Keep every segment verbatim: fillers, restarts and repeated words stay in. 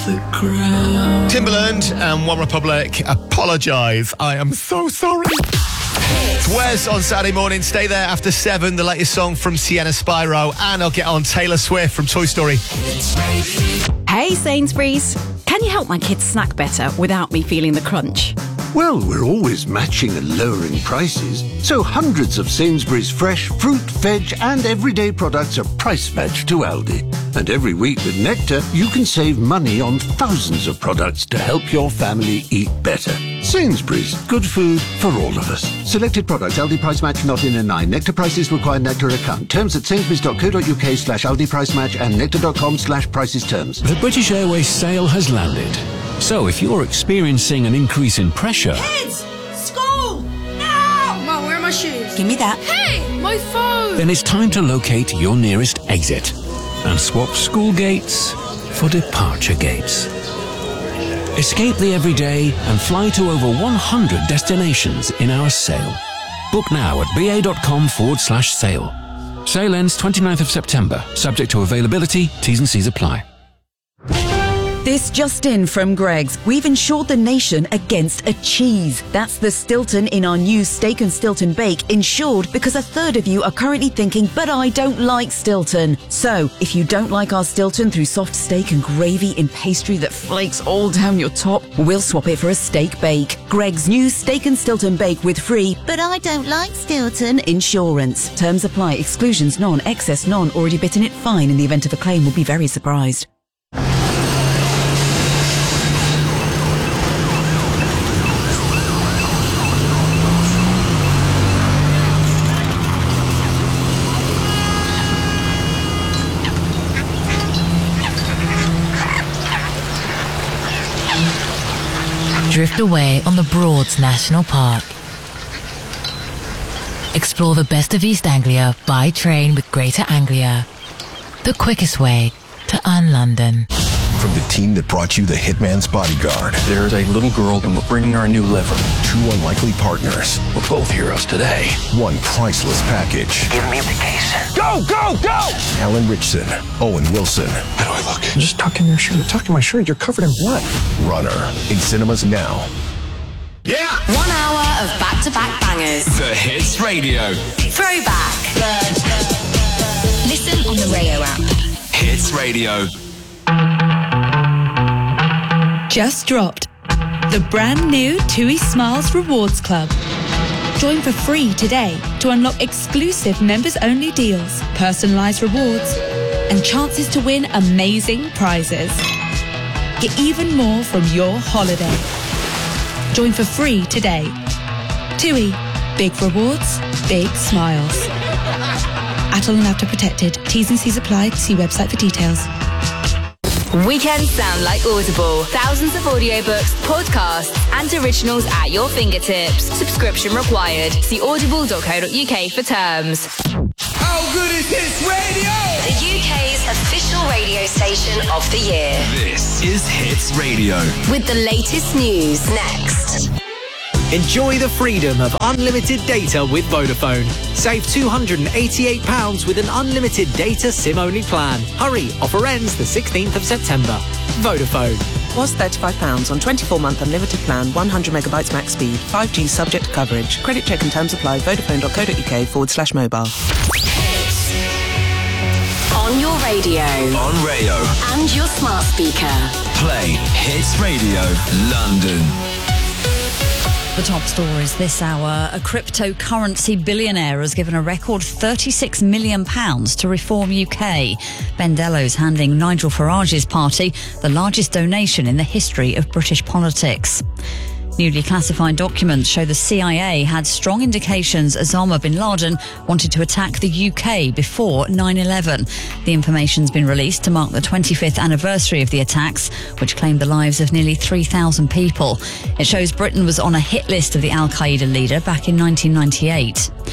the ground. Timbaland and One Republic, Apologise. I am so sorry. It's Wes on Saturday morning. Stay there after seven. The latest song from Sienna Spyro, and I'll get on Taylor Swift from Toy Story. Hey Sainsbury's, can you help my kids snack better without me feeling the crunch? Well, we're always matching and lowering prices, so hundreds of Sainsbury's fresh fruit, veg and everyday products are price matched to Aldi. And every week with Nectar, you can save money on thousands of products to help your family eat better. Sainsbury's, good food for all of us. Selected products, Aldi price match not in a nine. Nectar prices require Nectar account. Terms at sainsbury's.co.uk slash Aldi price match and nectar.com slash prices terms. The British Airways sale has landed. So if you're experiencing an increase in pressure... Kids! School! Now! Mum, where are my shoes? Give me that. Hey! My phone! Then it's time to locate your nearest exit and swap school gates for departure gates. Escape the everyday and fly to over one hundred destinations in our sale. Book now at ba.com forward slash sale. Sale ends twenty-ninth of September. Subject to availability, T's and C's apply. This just in from Greggs. We've insured the nation against a cheese. That's the Stilton in our new Steak and Stilton Bake, insured because a third of you are currently thinking, but I don't like Stilton. So, if you don't like our Stilton through soft steak and gravy in pastry that flakes all down your top, we'll swap it for a steak bake. Greggs' new Steak and Stilton Bake with free, but I don't like Stilton insurance. Terms apply. Exclusions none. Excess none. Already bitten it fine in the event of a claim. Will be very surprised. Drift away on the Broads National Park. Explore the best of East Anglia by train with Greater Anglia. The quickest way to un-London. From the team that brought you The Hitman's Bodyguard. There's a little girl and we're bringing her a new liver. Two unlikely partners. We're both heroes today. One priceless package. Give me the case. Go, go, go! Alan Richson, Owen Wilson. How do I look? Just tuck in your shirt. Tuck in my shirt. You're covered in blood. Runner. In cinemas now. Yeah! One hour of back-to-back bangers. The Hits Radio. Throwback. Listen on the Rayo app. Hits Radio. Just dropped. The brand new TUI Smiles Rewards Club. Join for free today to unlock exclusive members-only deals, personalised rewards, and chances to win amazing prizes. Get even more from your holiday. Join for free today. TUI. Big rewards, big smiles. Atoll and Apta protected. T's and C's apply. See website for details. Weekends sound like Audible. Thousands of audiobooks, podcasts, and originals at your fingertips. Subscription required. See audible dot co dot uk for terms. How good is Hits Radio? The U K's official radio station of the year. This is Hits Radio. With the latest news next. Enjoy the freedom of unlimited data with Vodafone. Save two hundred eighty-eight pounds with an unlimited data SIM-only plan. Hurry, offer ends the sixteenth of September. Vodafone. Was thirty-five pounds on twenty-four month unlimited plan, one hundred megabytes max speed, five G subject to coverage. Credit check and terms apply. Vodafone dot co dot uk forward slash mobile. On your radio. On Rayo. And your smart speaker. Play Hits Radio London. The top stories this hour. A cryptocurrency billionaire has given a record thirty-six million pounds to Reform U K. Ben Dello's handing Nigel Farage's party the largest donation in the history of British politics. Newly classified documents show the C I A had strong indications Osama bin Laden wanted to attack the U K before nine eleven. The information's been released to mark the twenty-fifth anniversary of the attacks, which claimed the lives of nearly three thousand people. It shows Britain was on a hit list of the Al-Qaeda leader back in nineteen ninety-eight.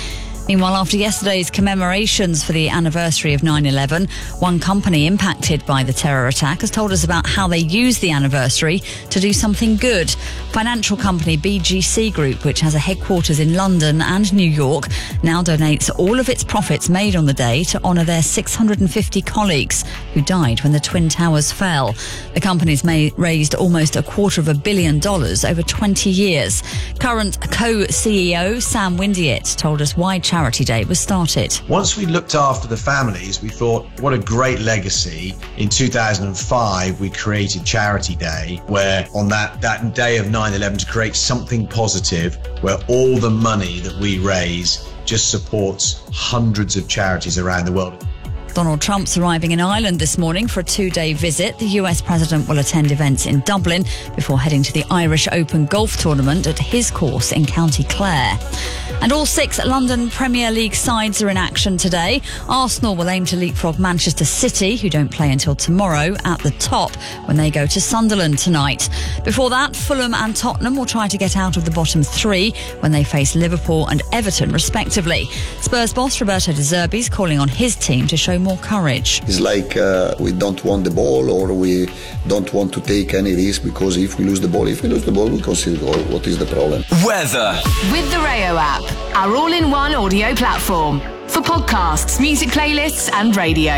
Meanwhile, after yesterday's commemorations for the anniversary of nine eleven, one company impacted by the terror attack has told us about how they use the anniversary to do something good. Financial company B G C Group, which has a headquarters in London and New York, now donates all of its profits made on the day to honour their six hundred fifty colleagues who died when the Twin Towers fell. The company's made, raised almost a quarter of a billion dollars over twenty years. Current co-C E O Sam Windiett told us why Charity Day was started. Once we looked after the families, we thought, what a great legacy. In two thousand five, we created Charity Day, where on that, that day of nine eleven, to create something positive, where all the money that we raise just supports hundreds of charities around the world. Donald Trump's arriving in Ireland this morning for a two-day visit. The U S president will attend events in Dublin before heading to the Irish Open golf tournament at his course in County Clare. And all six London Premier League sides are in action today. Arsenal will aim to leapfrog Manchester City, who don't play until tomorrow, at the top when they go to Sunderland tonight. Before that, Fulham and Tottenham will try to get out of the bottom three when they face Liverpool and Everton, respectively. Spurs boss Roberto De Zerbi's calling on his team to show more courage. It's like uh, we don't want the ball, or we don't want to take any risk, because if we lose the ball, if we lose the ball, we consider goal. What is the problem? Weather. With the Rayo app, our all-in-one audio platform for podcasts, music playlists and radio.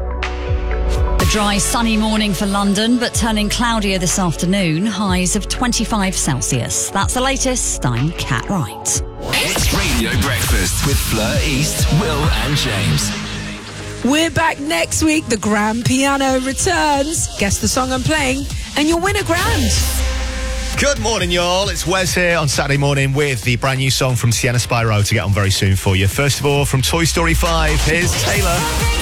A dry, sunny morning for London, but turning cloudier this afternoon. Highs of twenty-five Celsius. That's the latest. I'm Kat Wright. Hits Radio Breakfast with Fleur East, Will and James. We're back next week. The Grand Piano returns. Guess the song I'm playing, and you'll win a grand. Good morning, y'all. It's Wes here on Saturday morning with the brand new song from Sienna Spyro to get on very soon for you. First of all, from Toy Story five, here's Taylor.